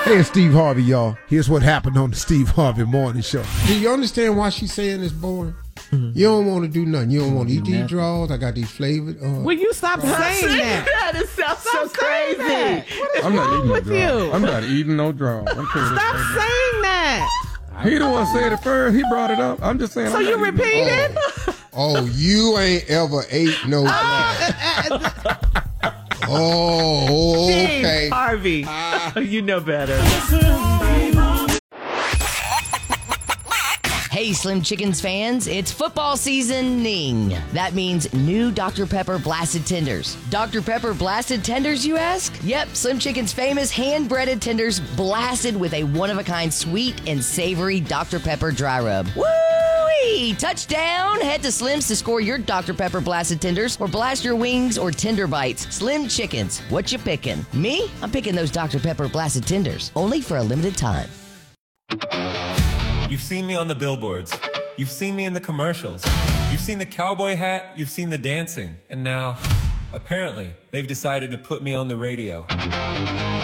Hey, it's Steve Harvey, y'all. Here's what happened on the Steve Harvey Morning Show. Do you understand why she's saying it's boring? Mm-hmm. You don't want to do nothing. You don't want to eat these draws. I got these flavored. Will you stop saying that? It sounds so crazy. What is I'm not wrong eating no with draws. you? I'm not eating no draws. Stop saying that. He the one said it first. He brought it up. I'm just saying. So you repeated? Oh, you ain't ever ate no draws. Oh, okay. Steve Harvey, you know better. Hey, Slim Chickens fans, it's football seasoning. That means new Dr. Pepper Blasted Tenders. Dr. Pepper Blasted Tenders, you ask? Yep, Slim Chicken's famous hand-breaded tenders blasted with a one-of-a-kind sweet and savory Dr. Pepper dry rub. Woo-wee! Touchdown! Head to Slim's to score your Dr. Pepper Blasted Tenders or blast your wings or tender bites. Slim Chickens, what you picking? Me? I'm picking those Dr. Pepper Blasted Tenders, only for a limited time. You've seen me on the billboards. You've seen me in the commercials. You've seen the cowboy hat. You've seen the dancing. And now, apparently, they've decided to put me on the radio.